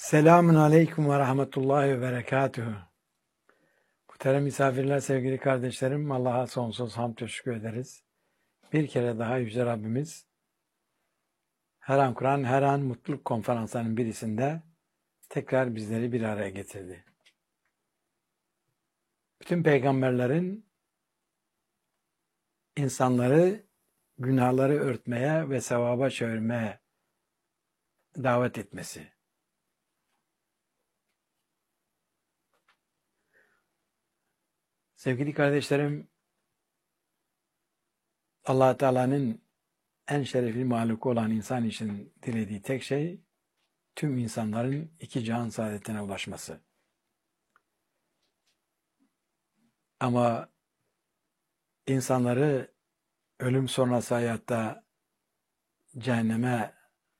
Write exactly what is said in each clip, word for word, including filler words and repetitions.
Selamun Aleyküm ve Rahmetullahi ve Berekatuhu. Muhterem misafirler, sevgili kardeşlerim, Allah'a sonsuz hamd ve şükür ederiz. Bir kere daha Yüce Rabbimiz, her an Kur'an, her an mutluluk konferanslarının birisinde tekrar bizleri bir araya getirdi. Bütün peygamberlerin insanları günahları örtmeye ve sevaba çevirmeye davet etmesi. Sevgili kardeşlerim, Allah Teala'nın en şerefli mahluku olan insan için dilediği tek şey, tüm insanların iki cihan saadetine ulaşması. Ama insanları ölüm sonrası hayatta cehenneme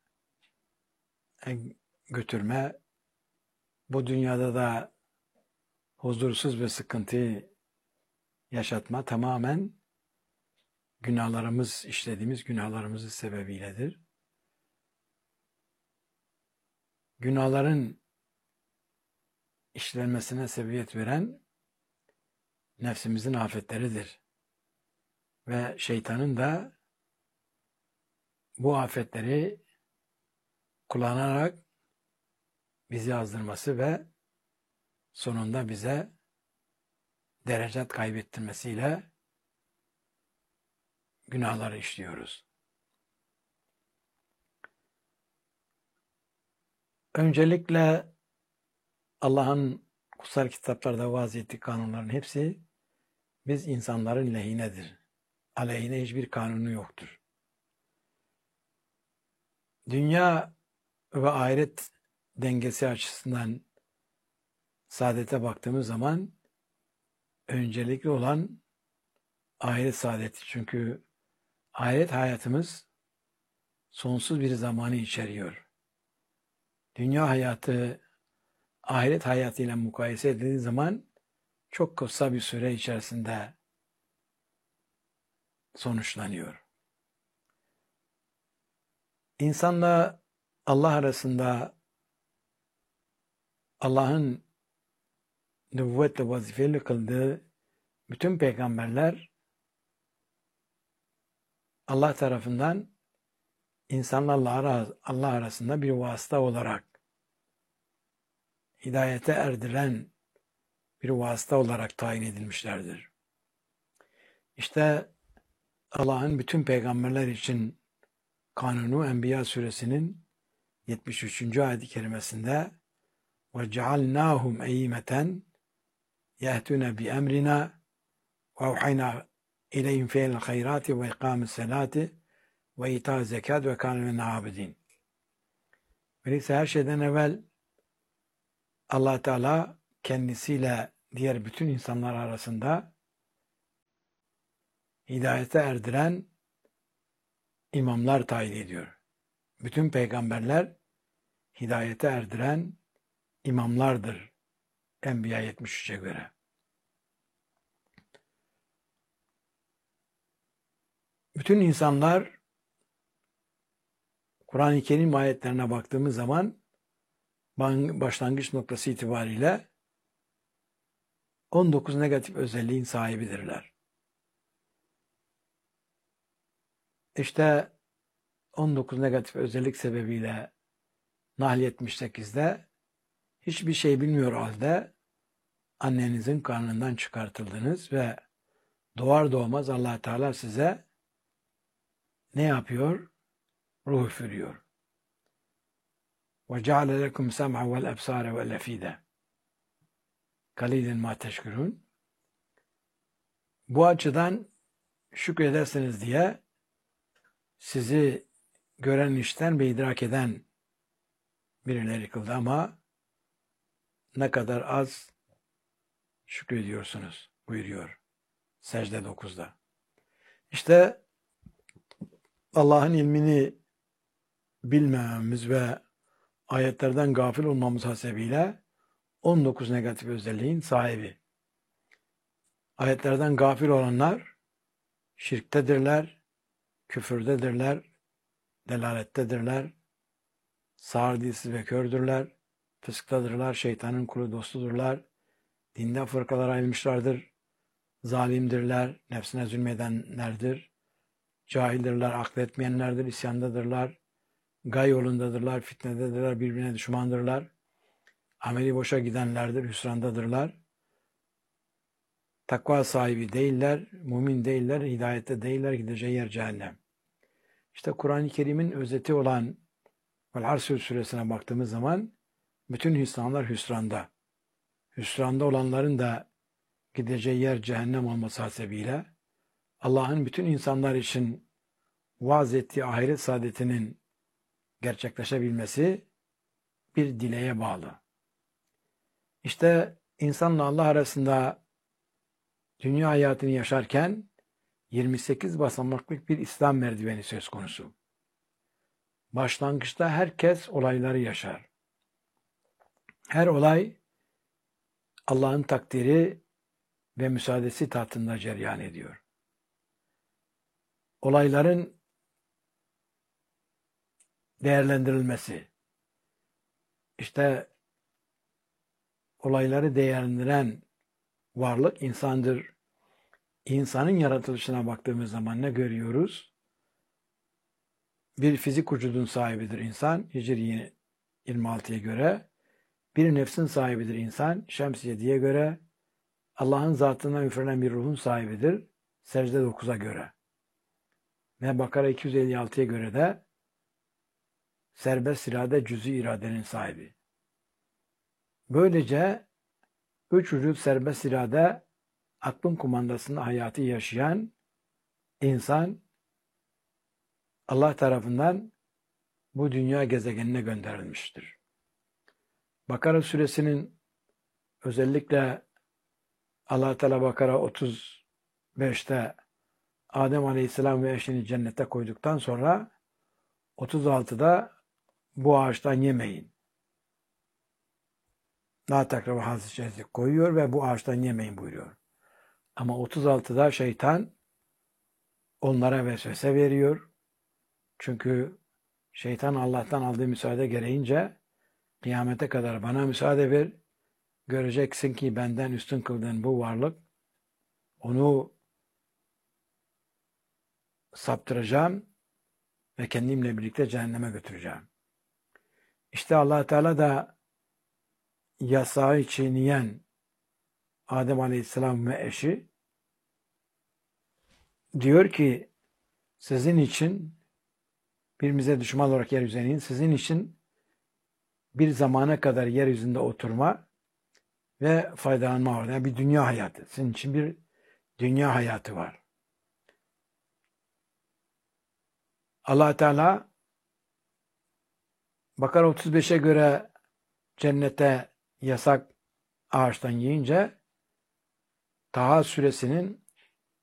götürme, bu dünyada da huzursuz ve sıkıntıyı yaşatma tamamen günahlarımız, işlediğimiz günahlarımızın sebebiyledir. Günahların işlenmesine sebebiyet veren nefsimizin afetleridir. Ve şeytanın da bu afetleri kullanarak bizi azdırması ve sonunda bize derecat kaybettirmesiyle günahları işliyoruz. Öncelikle Allah'ın kutsal kitaplarda vaaz ettiği kanunların hepsi biz insanların lehinedir. Aleyhine hiçbir kanunu yoktur. Dünya ve ahiret dengesi açısından saadete baktığımız zaman öncelikli olan ahiret saadeti. Çünkü ahiret hayatımız sonsuz bir zamanı içeriyor. Dünya hayatı ahiret hayatıyla mukayese edildiği zaman çok kısa bir süre içerisinde sonuçlanıyor. İnsanla Allah arasında Allah'ın nübüvvetle vazifeli kıldığı bütün peygamberler Allah tarafından insanlarla Allah arasında bir vasıta olarak, hidayete erdiren bir vasıta olarak tayin edilmişlerdir. İşte Allah'ın bütün peygamberler için kanunu Enbiya suresinin yetmiş üçüncü ayet-i kerimesinde وَجَعَلْنَاهُمْ اَيِّمَةً يَهْتُونَ بِأَمْرِنَا وَاَوْحَيْنَا اِلَيْهِمْ فِيهِ الْخَيْرَاتِ وَاِقَامِ السَّلَاةِ وَاِيْتَاءِ الزَّكَاةِ وَكَانُوا لَنَا عَابِدِينَ. Öyleyse her şeyden evvel Allah Teala kendisiyle diğer bütün insanlar arasında hidayete erdiren imamlar tayin ediyor. Bütün peygamberler hidayete erdiren imamlardır Enbiya yetmiş üçe göre. Bütün insanlar Kur'an-ı Kerim ayetlerine baktığımız zaman başlangıç noktası itibariyle on dokuz negatif özelliğin sahibidirler. İşte on dokuz negatif özellik sebebiyle Nahl yetmiş sekizde hiçbir şey bilmiyor halde annenizin karnından çıkartıldınız ve doğar doğmaz Allah Teala size ne yapıyor? Ruh üfürüyor. وَجَعَلَ لَكُمْ سَمْعًا وَالْأَبْصَارَ وَالْأَفِيدَ قَلِيلًا مَا تَشْكُرُونَ. Bu açıdan şükredersiniz diye sizi gören, işten ve idrak eden birileri kıldı ama ne kadar az şükrediyorsunuz buyuruyor Secde dokuzda. İşte Allah'ın ilmini bilmememiz ve ayetlerden gafil olmamız hasebiyle on dokuz negatif özelliğin sahibi. Ayetlerden gafil olanlar şirktedirler, küfürdedirler, delalettedirler, sağır dilsiz ve kördürler, fısktadırlar, şeytanın kulu dostudurlar, dinden fırkalara ayrılmışlardır, zalimdirler, nefsine zulmedenlerdir, cahildirler, akletmeyenlerdir, isyandadırlar, gay yolundadırlar, fitnededirler, birbirine düşmandırlar, ameli boşa gidenlerdir, hüsrandadırlar, takva sahibi değiller, mümin değiller, hidayette değiller, gideceği yer cehennem. İşte Kur'an-ı Kerim'in özeti olan Vel-Asr suresine baktığımız zaman bütün insanlar hüsranda. Hüsranda olanların da gideceği yer cehennem olması hasebiyle Allah'ın bütün insanlar için vaaz ettiği ahiret saadetinin gerçekleşebilmesi bir dileğe bağlı. İşte insanla Allah arasında dünya hayatını yaşarken yirmi sekiz basamaklık bir İslam merdiveni söz konusu. Başlangıçta herkes olayları yaşar. Her olay Allah'ın takdiri ve müsaadesi tahtında cereyan ediyor. Olayların değerlendirilmesi, işte olayları değerlendiren varlık insandır. İnsanın yaratılışına baktığımız zaman ne görüyoruz? Bir fizik vücudun sahibidir insan, Hicri yirmi altıya göre. Bir nefsin sahibidir insan, Şems yediye göre. Allah'ın zatından üflenen bir ruhun sahibidir, Secde dokuza göre. Ve Bakara iki yüz elli altıya göre de serbest irade, cüz'i iradenin sahibi. Böylece üç vücut serbest irade, aklın kumandasında hayatı yaşayan insan Allah tarafından bu dünya gezegenine gönderilmiştir. Bakara suresinin özellikle Allah Teala Bakara otuz beşte Adem Aleyhisselam ve eşini cennete koyduktan sonra otuz altıda bu ağaçtan yemeyin. La takrabu hadis-i koyuyor ve bu ağaçtan yemeyin buyuruyor. Ama otuz altıda şeytan onlara vesvese veriyor. Çünkü şeytan Allah'tan aldığı müsaade gereğince kıyamete kadar bana müsaade ver. Göreceksin ki benden üstün kıldığın bu varlık, onu saptıracağım ve kendimle birlikte cehenneme götüreceğim. İşte Allah Teala da yasağı çiğneyen Adem Aleyhisselam ve eşi diyor ki sizin için birbirimize düşman olarak yeryüzüne inin, sizin için bir zamana kadar yeryüzünde oturma ve faydalanma var. Yani bir dünya hayatı. Sizin için bir dünya hayatı var. Allah Teala Bakara otuz beşe göre cennete yasak ağaçtan yiyince Taha suresinin